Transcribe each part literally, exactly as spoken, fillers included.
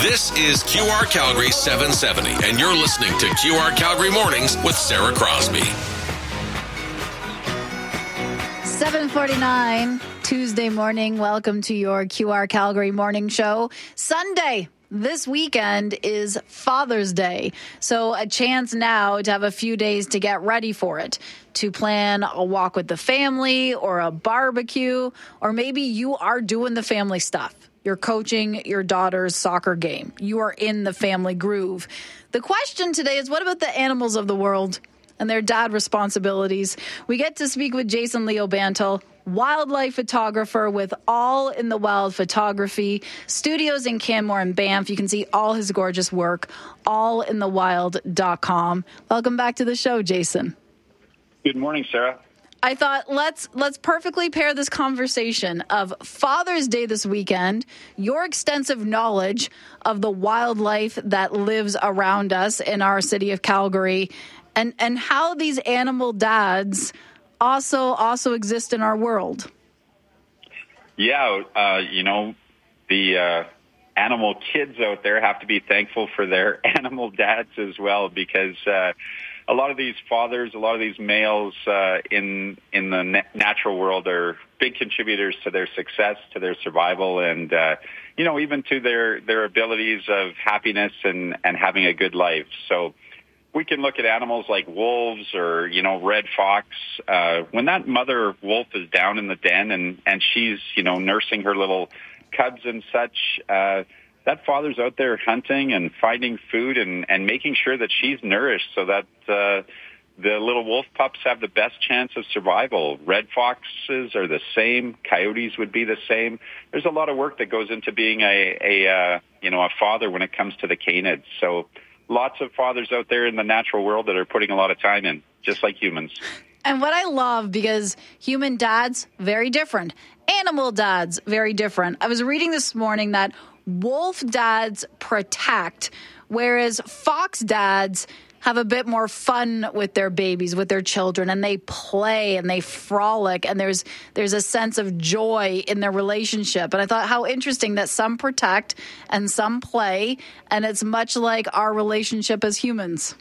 This is Q R Calgary seven seventy, and you're listening to Q R Calgary Mornings with Sarah Crosby. seven forty-nine, Tuesday morning. Welcome to your Q R Calgary Morning Show. Sunday. This weekend is Father's Day, so a chance now to have a few days to get ready for it, to plan a walk with the family or a barbecue, or maybe you are doing the family stuff. You're coaching your daughter's soccer game. You are in the family groove. The question today is, what about the animals of the world and their dad responsibilities? We get to speak with Jason Leo Bantle, wildlife photographer with All in the Wild Photography, studios in Canmore and Banff. You can see all his gorgeous work, all in the wild dot com. Welcome back to the show, Jason. Good morning, Sarah. I thought let's let's perfectly pair this conversation of Father's Day this weekend, your extensive knowledge of the wildlife that lives around us in our city of Calgary, and, and how these animal dads also also exist in our world. Yeah, uh, you know, the uh, animal kids out there have to be thankful for their animal dads as well, because uh, a lot of these fathers, a lot of these males uh, in in the na- natural world are big contributors to their success, to their survival, and uh, you know, even to their their abilities of happiness and and having a good life. So we can look at animals like wolves or, you know, red fox. Uh, when that mother wolf is down in the den and, and she's, you know, nursing her little cubs and such, uh, that father's out there hunting and finding food and, and making sure that she's nourished so that uh, the little wolf pups have the best chance of survival. Red foxes are the same. Coyotes would be the same. There's a lot of work that goes into being a, a uh, you know, a father when it comes to the canids. So lots of fathers out there in the natural world that are putting a lot of time in, just like humans. And what I love, because human dads, very different. Animal dads, very different. I was reading this morning that wolf dads protect, whereas fox dads have a bit more fun with their babies, with their children, and they play and they frolic, and there's there's a sense of joy in their relationship. And I thought how interesting that some protect and some play, and it's much like our relationship as humans.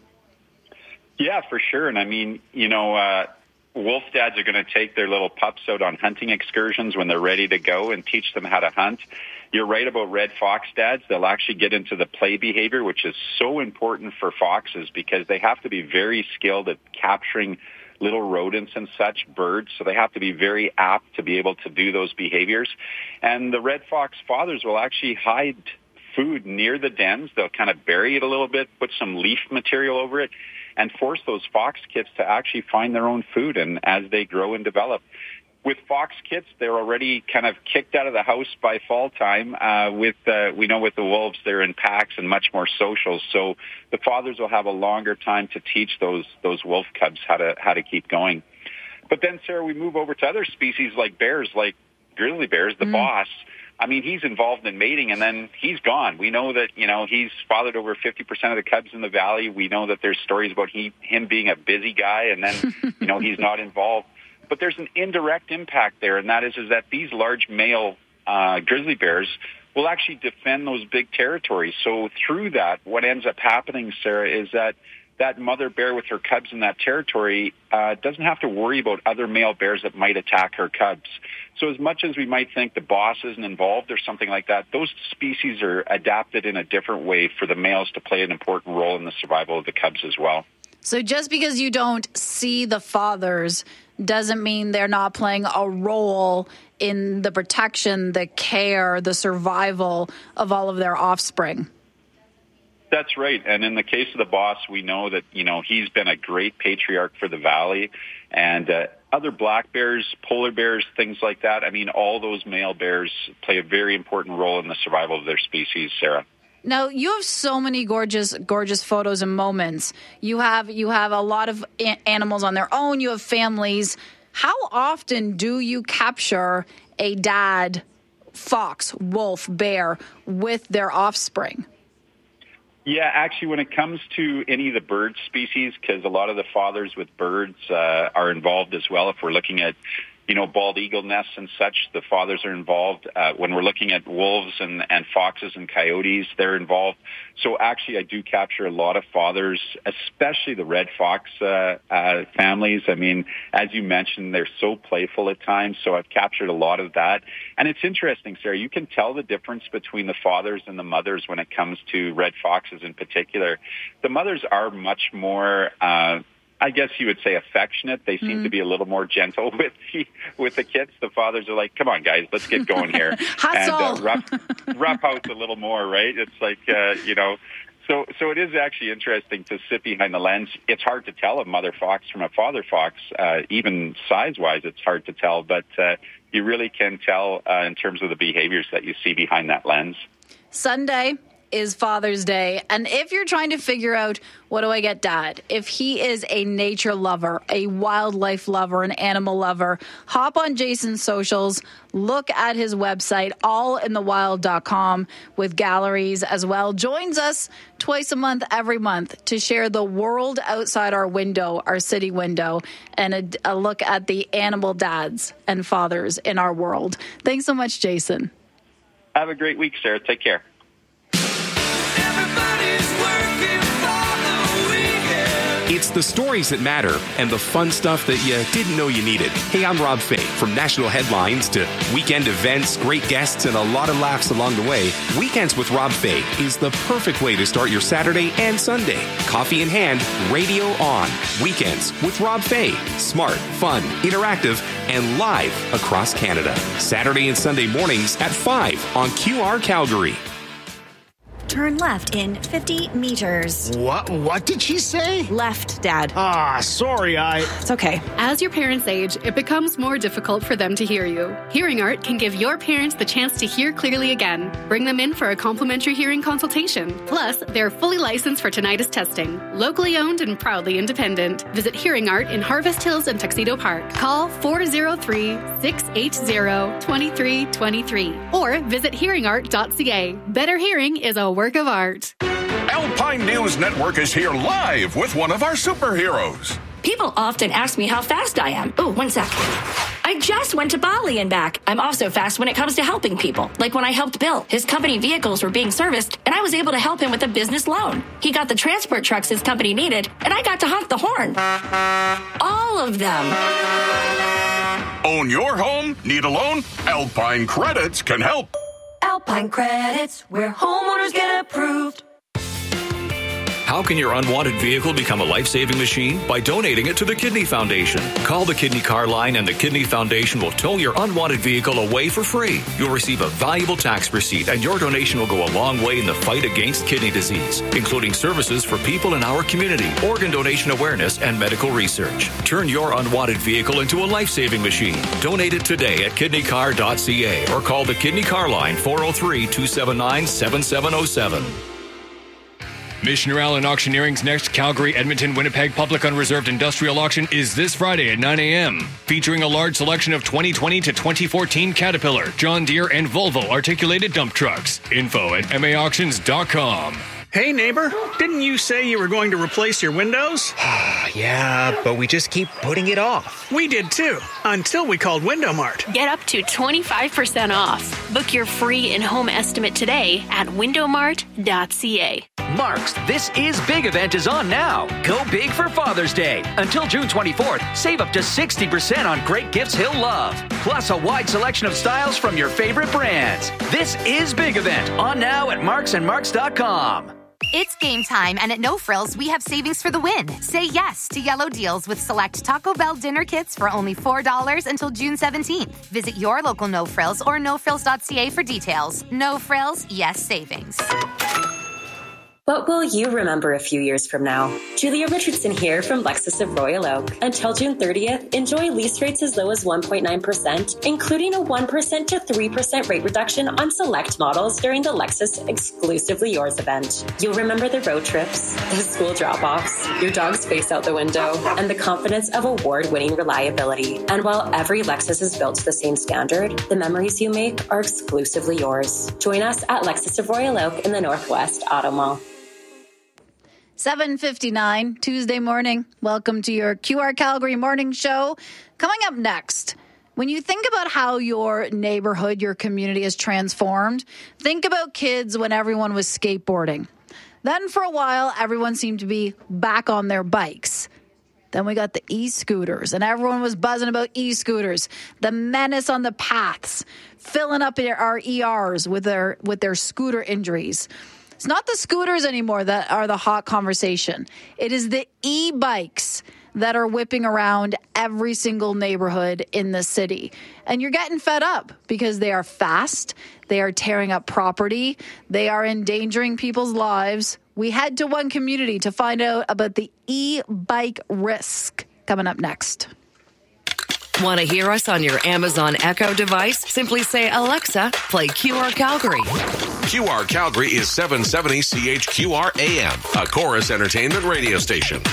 Yeah, for sure. And I mean, you know, uh, wolf dads are going to take their little pups out on hunting excursions when they're ready to go and teach them how to hunt. You're right about red fox dads. They'll actually get into the play behavior, which is so important for foxes because they have to be very skilled at capturing little rodents and such, birds, so they have to be very apt to be able to do those behaviors. And the red fox fathers will actually hide food near the dens. They'll kind of bury it a little bit, put some leaf material over it, and force those fox kits to actually find their own food and as they grow and develop. With fox kits, they're already kind of kicked out of the house by fall time. Uh, with uh, we know with the wolves, they're in packs and much more social. So the fathers will have a longer time to teach those those wolf cubs how to how to keep going. But then, Sarah, we move over to other species like bears, like grizzly bears. The mm. boss, I mean, he's involved in mating, and then he's gone. We know that, you know, he's fathered over fifty percent of the cubs in the valley. We know that there's stories about he, him being a busy guy, and then, you know, he's not involved. But there's an indirect impact there, and that is, is that these large male uh, grizzly bears will actually defend those big territories. So through that, what ends up happening, Sarah, is that that mother bear with her cubs in that territory uh, doesn't have to worry about other male bears that might attack her cubs. So as much as we might think the boss isn't involved or something like that, those species are adapted in a different way for the males to play an important role in the survival of the cubs as well. So just because you don't see the fathers doesn't mean they're not playing a role in the protection, the care, the survival of all of their offspring. That's right. And in the case of the boss, we know that, you know, he's been a great patriarch for the valley. And uh, other black bears, polar bears, things like that, I mean, all those male bears play a very important role in the survival of their species, Sarah. Now, you have so many gorgeous, gorgeous photos and moments. You have you have a lot of a- animals on their own. You have families. How often do you capture a dad, fox, wolf, bear with their offspring? Yeah, actually, when it comes to any of the bird species, because a lot of the fathers with birds uh, are involved as well. If we're looking at you know, bald eagle nests and such, the fathers are involved. Uh, when we're looking at wolves and, and foxes and coyotes, they're involved. So actually, I do capture a lot of fathers, especially the red fox uh, uh, families. I mean, as you mentioned, they're so playful at times, so I've captured a lot of that. And it's interesting, Sarah, you can tell the difference between the fathers and the mothers when it comes to red foxes in particular. The mothers are much more... Uh, I guess you would say affectionate. They seem mm-hmm. to be a little more gentle with the, with the kids. The fathers are like, come on, guys, let's get going here. and uh, rough, rough out a little more, right? It's like, uh, you know, so so it is actually interesting to sit behind the lens. It's hard to tell a mother fox from a father fox, uh, even size-wise, it's hard to tell. But uh, you really can tell uh, in terms of the behaviors that you see behind that lens. Sunday is Father's Day. And if you're trying to figure out, what do I get Dad? If he is a nature lover, a wildlife lover, an animal lover, hop on Jason's socials, look at his website, all in the wild dot com, with galleries as well. Joins us twice a month, every month, to share the world outside our window, our city window, and a, a look at the animal dads and fathers in our world. Thanks so much, Jason. Have a great week, Sarah. Take care. It's the stories that matter and the fun stuff that you didn't know you needed. Hey, I'm Rob Fay. From national headlines to weekend events, great guests, and a lot of laughs along the way, Weekends with Rob Fay is the perfect way to start your Saturday and Sunday. Coffee in hand, radio on. Weekends with Rob Fay. Smart, fun, interactive, and live across Canada. Saturday and Sunday mornings at five on Q R Calgary. Turn left in fifty meters. What? What did she say? Left, Dad. Ah, sorry, I... It's okay. As your parents age, it becomes more difficult for them to hear you. Hearing Art can give your parents the chance to hear clearly again. Bring them in for a complimentary hearing consultation. Plus, they're fully licensed for tinnitus testing. Locally owned and proudly independent. Visit Hearing Art in Harvest Hills and Tuxedo Park. Call four oh three, six eight zero, two three two three or visit hearing art dot c a. Better hearing is a work of art. Alpine News Network is here live with one of our superheroes. People often ask me how fast I am. Oh, one sec. I just went to Bali and back. I'm also fast when it comes to helping people. Like when I helped Bill. His company vehicles were being serviced, and I was able to help him with a business loan. He got the transport trucks his company needed, and I got to honk the horn. All of them. Own your home? Need a loan? Alpine Credits can help. Alpine Credits, where homeowners get approved. How can your unwanted vehicle become a life-saving machine? By donating it to the Kidney Foundation. Call the Kidney Car Line and the Kidney Foundation will tow your unwanted vehicle away for free. You'll receive a valuable tax receipt and your donation will go a long way in the fight against kidney disease, including services for people in our community, organ donation awareness, and medical research. Turn your unwanted vehicle into a life-saving machine. Donate it today at kidney car dot c a or call the Kidney Car Line four oh three, two seven nine, seven seven oh seven. Missioner Allen Auctioneering's next Calgary, Edmonton, Winnipeg Public Unreserved Industrial Auction is this Friday at nine a.m., featuring a large selection of twenty twenty to twenty fourteen Caterpillar, John Deere, and Volvo articulated dump trucks. Info at m a auctions dot com. Hey, neighbor, didn't you say you were going to replace your windows? Yeah, but we just keep putting it off. We did too, until we called Window Mart. Get up to twenty-five percent off. Book your free in-home estimate today at window mart dot c a. Mark's This Is Big event is on now. Go big for Father's Day. Until June twenty-fourth, save up to sixty percent on great gifts he'll love. Plus a wide selection of styles from your favorite brands. This Is Big event on now at marks and marks dot com. It's game time, and at No Frills, we have savings for the win. Say yes to yellow deals with select Taco Bell dinner kits for only four dollars until June seventeenth. Visit your local No Frills or no frills dot c a for details. No Frills, yes savings. What will you remember a few years from now? Julia Richardson here from Lexus of Royal Oak. Until June thirtieth, enjoy lease rates as low as one point nine percent, including a one percent to three percent rate reduction on select models during the Lexus Exclusively Yours event. You'll remember the road trips, the school drop-offs, your dog's face out the window, and the confidence of award-winning reliability. And while every Lexus is built to the same standard, the memories you make are exclusively yours. Join us at Lexus of Royal Oak in the Northwest Auto Mall. seven fifty-nine, Tuesday morning. Welcome to your Q R Calgary morning show. Coming up next, When you think about how your neighborhood, your community is transformed, think about kids when everyone was skateboarding. Then for a while, everyone seemed to be back on their bikes. Then we got the e-scooters, and everyone was buzzing about e-scooters. The menace on the paths, filling up our E Rs with their with their scooter injuries. It's not the scooters anymore that are the hot conversation. It is the e-bikes that are whipping around every single neighborhood in the city. And you're getting fed up because they are fast, they are tearing up property, they are endangering people's lives. We head to one community to find out about the e-bike risk. Coming up next. Want to hear us on your Amazon Echo device? Simply say, Alexa, play Q R Calgary. Q R Calgary is seven seventy C H Q R A M, a Chorus Entertainment radio station.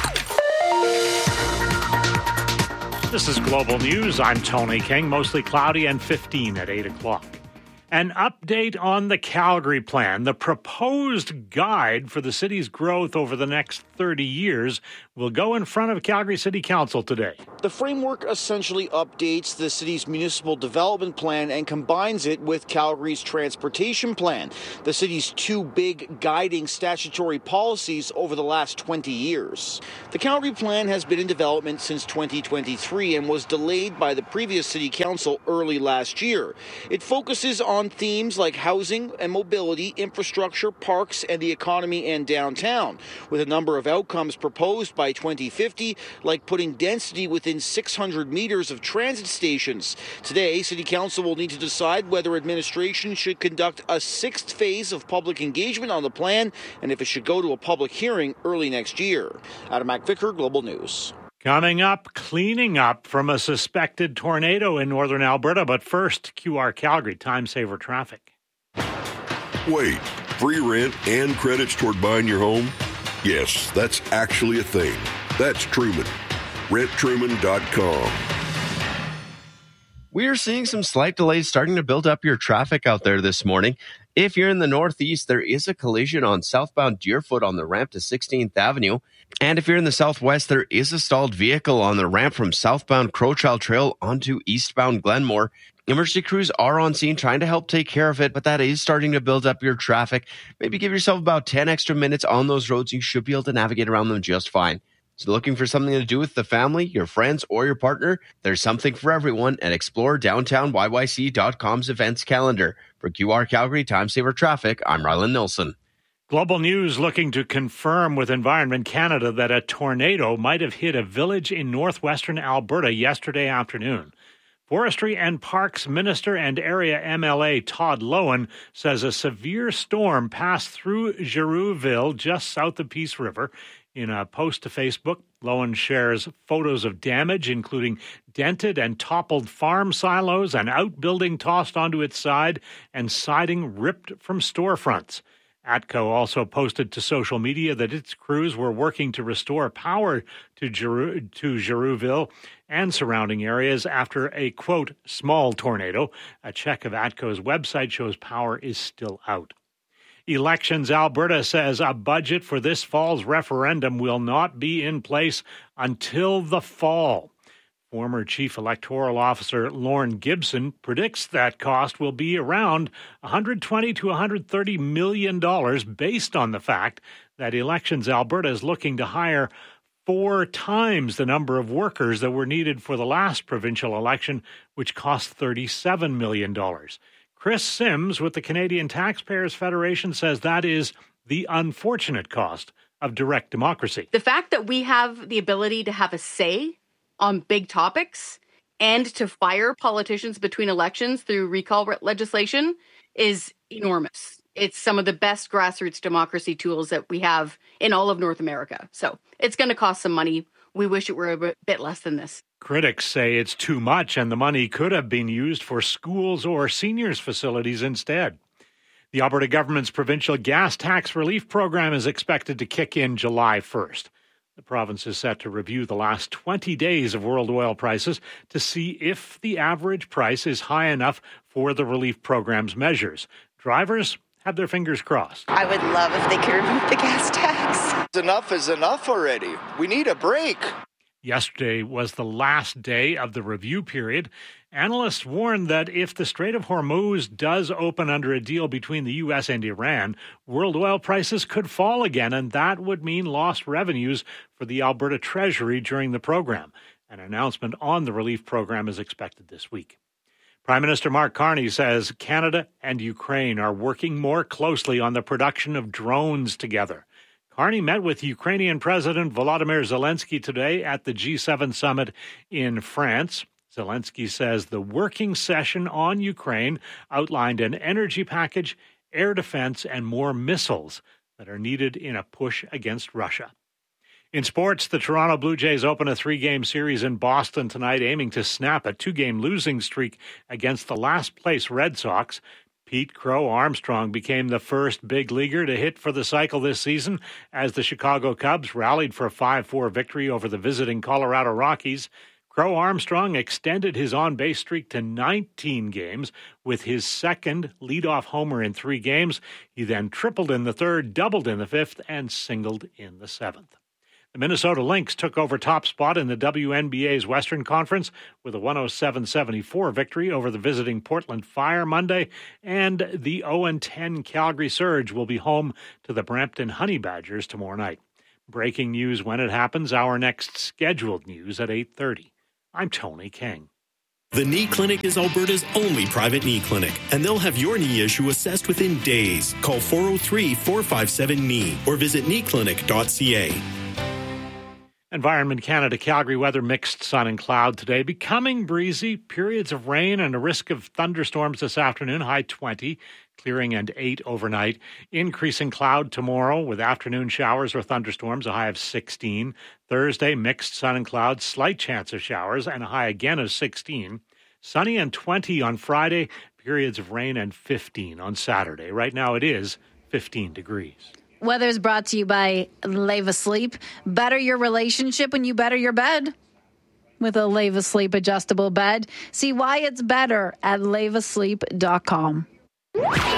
This is Global News. I'm Tony King. Mostly cloudy and fifteen at eight o'clock. An update on the Calgary Plan. The proposed guide for the city's growth over the next thirty years will go in front of Calgary City Council today. The framework essentially updates the city's municipal development plan and combines it with Calgary's transportation plan, the city's two big guiding statutory policies over the last twenty years. The Calgary Plan has been in development since twenty twenty-three and was delayed by the previous city council early last year. It focuses on on themes like housing and mobility, infrastructure, parks, and the economy and downtown, with a number of outcomes proposed by twenty fifty, like putting density within six hundred meters of transit stations. Today, City Council will need to decide whether administration should conduct a sixth phase of public engagement on the plan and if it should go to a public hearing early next year. Adam McVicker, Global News. Coming up, cleaning up from a suspected tornado in northern Alberta. But first, Q R Calgary time saver traffic. Wait, free rent and credits toward buying your home? Yes, that's actually a thing. That's Truman. rent truman dot com. We are seeing some slight delays starting to build up your traffic out there this morning. If you're in the northeast, there is a collision on southbound Deerfoot on the ramp to sixteenth Avenue. And if you're in the southwest, there is a stalled vehicle on the ramp from southbound Crowchild Trail onto eastbound Glenmore. Emergency crews are on scene trying to help take care of it, but that is starting to build up your traffic. Maybe give yourself about ten extra minutes on those roads. You should be able to navigate around them just fine. So looking for something to do with the family, your friends, or your partner? There's something for everyone at explore downtown Y Y C dot com's events calendar. For Q R Calgary Time Saver Traffic, I'm Rylan Nilsson. Global News looking to confirm with Environment Canada that a tornado might have hit a village in northwestern Alberta yesterday afternoon. Forestry and Parks Minister and Area M L A Todd Loewen says a severe storm passed through Girouville just south of Peace River. In a post to Facebook, Loewen shares photos of damage, including dented and toppled farm silos, an outbuilding tossed onto its side, and siding ripped from storefronts. ATCO also posted to social media that its crews were working to restore power to, Giroux, to Girouville and surrounding areas after a, quote, small tornado. A check of ATCO's website shows power is still out. Elections Alberta says a budget for this fall's referendum will not be in place until the fall. Former Chief Electoral Officer Lorne Gibson predicts that cost will be around one hundred twenty to one hundred thirty million dollars based on the fact that Elections Alberta is looking to hire four times the number of workers that were needed for the last provincial election, which cost thirty-seven million dollars. Chris Sims with the Canadian Taxpayers Federation says that is the unfortunate cost of direct democracy. The fact that we have the ability to have a say on big topics and to fire politicians between elections through recall legislation is enormous. It's some of the best grassroots democracy tools that we have in all of North America. So it's going to cost some money. We wish it were a bit less than this. Critics say it's too much and the money could have been used for schools or seniors' facilities instead. The Alberta government's provincial gas tax relief program is expected to kick in July first. The province is set to review the last twenty days of world oil prices to see if the average price is high enough for the relief program's measures. Drivers have their fingers crossed. I would love if they could remove the gas tax. Enough is enough already. We need a break. Yesterday was the last day of the review period. Analysts warned that if the Strait of Hormuz does open under a deal between the U S and Iran, world oil prices could fall again, and that would mean lost revenues for the Alberta Treasury during the program. An announcement on the relief program is expected this week. Prime Minister Mark Carney says Canada and Ukraine are working more closely on the production of drones together. Carney met with Ukrainian President Volodymyr Zelensky today at the G seven summit in France. Zelensky says the working session on Ukraine outlined an energy package, air defense, and more missiles that are needed in a push against Russia. In sports, the Toronto Blue Jays open a three-game series in Boston tonight, aiming to snap a two-game losing streak against the last-place Red Sox. Pete Crow Armstrong became the first big leaguer to hit for the cycle this season as the Chicago Cubs rallied for a five four victory over the visiting Colorado Rockies. Crow Armstrong extended his on-base streak to nineteen games with his second leadoff homer in three games. He then tripled in the third, doubled in the fifth, and singled in the seventh. The Minnesota Lynx took over top spot in the W N B A's Western Conference with a one oh seven seventy-four victory over the visiting Portland Fire Monday, and the oh and ten Calgary Surge will be home to the Brampton Honey Badgers tomorrow night. Breaking news when it happens, our next scheduled news at eight thirty. I'm Tony King. The Knee Clinic is Alberta's only private knee clinic, and they'll have your knee issue assessed within days. Call four oh three, four five seven, K N E E or visit knee clinic dot c a. Environment Canada Calgary weather, mixed sun and cloud today, becoming breezy, periods of rain and a risk of thunderstorms this afternoon, high twenty, clearing and eight overnight. Increasing cloud tomorrow with afternoon showers or thunderstorms, a high of sixteen. Thursday, mixed sun and cloud, slight chance of showers and a high again of sixteen. Sunny and twenty on Friday, periods of rain and fifteen on Saturday. Right now it is fifteen degrees. Weather is brought to you by Leva Sleep. Better your relationship when you better your bed with a Leva Sleep adjustable bed. See why it's better at leva sleep dot com.